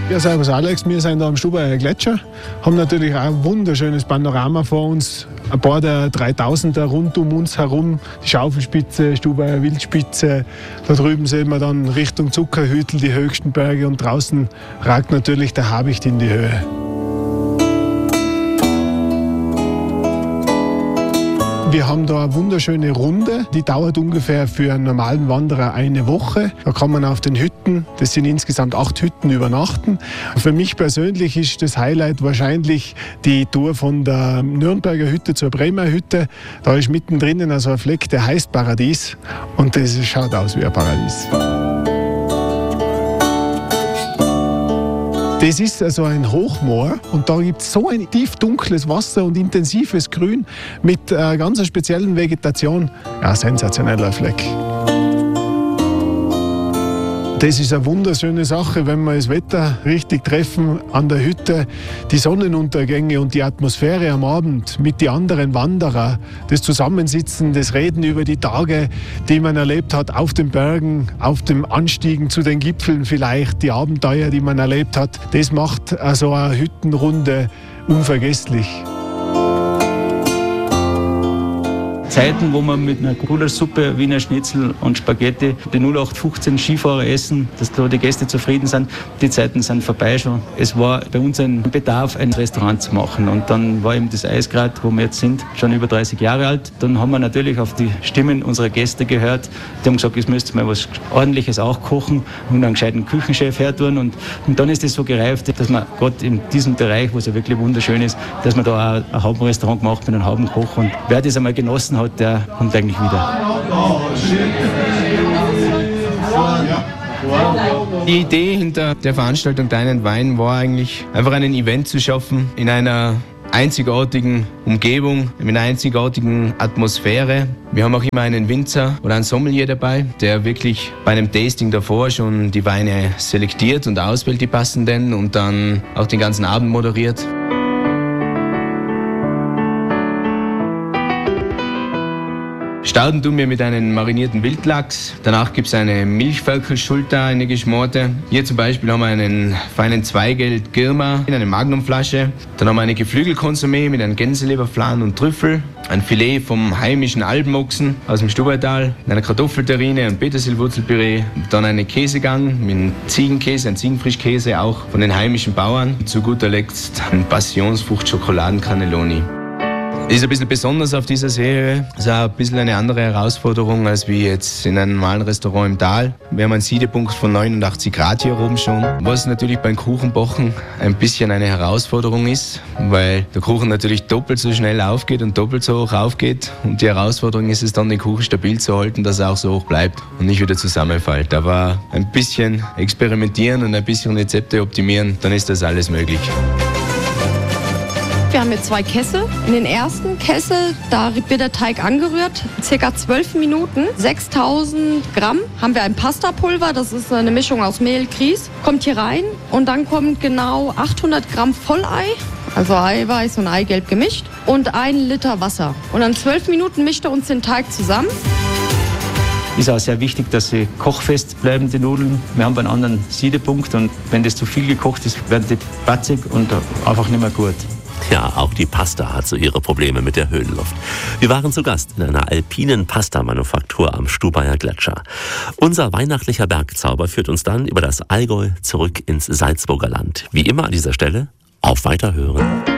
Ja, servus Alex, wir sind da am Stubaier Gletscher, haben natürlich auch ein wunderschönes Panorama vor uns. Ein paar der 3000er rund um uns herum, die Schaufelspitze, Stubaier Wildspitze. Da drüben sehen wir dann Richtung Zuckerhütel die höchsten Berge und draußen ragt natürlich der Habicht in die Höhe. Wir haben da eine wunderschöne Runde, die dauert ungefähr für einen normalen Wanderer eine Woche. Da kann man auf den Hütten, das sind insgesamt 8 Hütten, übernachten. Für mich persönlich ist das Highlight wahrscheinlich die Tour von der Nürnberger Hütte zur Bremer Hütte. Da ist mittendrin also ein Fleck, der heißt Paradies und das schaut aus wie ein Paradies. Das ist also ein Hochmoor und da gibt es so ein tief dunkles Wasser und intensives Grün mit ganz speziellen Vegetation. Ja, sensationeller Fleck. Das ist eine wunderschöne Sache, wenn wir das Wetter richtig treffen an der Hütte. Die Sonnenuntergänge und die Atmosphäre am Abend mit den anderen Wanderern, das Zusammensitzen, das Reden über die Tage, die man erlebt hat auf den Bergen, auf dem Anstiegen zu den Gipfeln vielleicht, die Abenteuer, die man erlebt hat, das macht so eine Hüttenrunde unvergesslich. Zeiten, wo man mit einer Gulaschsuppe, Wiener Schnitzel und Spaghetti die 0815 Skifahrer essen, dass da die Gäste zufrieden sind, die Zeiten sind vorbei schon. Es war bei uns ein Bedarf, ein Restaurant zu machen und dann war eben das Eisgrad, wo wir jetzt sind, schon über 30 Jahre alt. Dann haben wir natürlich auf die Stimmen unserer Gäste gehört. Die haben gesagt, es müsste mal was Ordentliches auch kochen und einen gescheiten Küchenchef hertun und dann ist es so gereift, dass man gerade in diesem Bereich, wo es ja wirklich wunderschön ist, dass man da auch ein Haubenrestaurant gemacht mit einem Haubenkoch und wer das einmal genossen hat, der kommt eigentlich wieder. Die Idee hinter der Veranstaltung Deinen Wein war eigentlich, einfach ein Event zu schaffen in einer einzigartigen Umgebung, mit einer einzigartigen Atmosphäre. Wir haben auch immer einen Winzer oder einen Sommelier dabei, der wirklich bei einem Tasting davor schon die Weine selektiert und auswählt, die passenden, und dann auch den ganzen Abend moderiert. Starten tun wir mit einem marinierten Wildlachs. Danach gibt es eine Milchvölkelschulter, eine geschmorte. Hier zum Beispiel haben wir einen feinen Zweigelt Girma in einer Magnumflasche. Dann haben wir eine Geflügelkonsumé mit einem Gänseleberflan und Trüffel. Ein Filet vom heimischen Alpenochsen aus dem Stubaital. Eine Kartoffelterrine, ein Petersilwurzelpüree. Dann eine Käsegang mit einem Ziegenkäse, ein Ziegenfrischkäse, auch von den heimischen Bauern. Und zu guter Letzt ein Passionsfrucht-Schokoladen-Cannelloni. Ist ein bisschen besonders auf dieser Serie. Es ist auch ein bisschen eine andere Herausforderung als wie jetzt in einem normalen Restaurant im Tal. Wir haben einen Siedepunkt von 89 Grad hier oben schon. Was natürlich beim Kuchenbacken ein bisschen eine Herausforderung ist, weil der Kuchen natürlich doppelt so schnell aufgeht und doppelt so hoch aufgeht. Und die Herausforderung ist es dann, den Kuchen stabil zu halten, dass er auch so hoch bleibt und nicht wieder zusammenfällt. Aber ein bisschen experimentieren und ein bisschen Rezepte optimieren, dann ist das alles möglich. Wir haben hier 2 Kessel. In den ersten Kessel, da wird der Teig angerührt, ca. 12 Minuten. 6000 Gramm haben wir ein Pastapulver, das ist eine Mischung aus Mehl, Grieß, kommt hier rein. Und dann kommt genau 800 Gramm Vollei, also Eiweiß und Eigelb gemischt, und 1 Liter Wasser. Und dann 12 Minuten mischt er uns den Teig zusammen. Ist auch sehr wichtig, dass sie kochfest bleiben, die Nudeln. Wir haben einen anderen Siedepunkt und wenn das zu viel gekocht ist, werden die patzig und einfach nicht mehr gut. Ja, auch die Pasta hat so ihre Probleme mit der Höhenluft. Wir waren zu Gast in einer alpinen Pasta-Manufaktur am Stubaier Gletscher. Unser weihnachtlicher Bergzauber führt uns dann über das Allgäu zurück ins Salzburger Land. Wie immer an dieser Stelle, auf Weiterhören.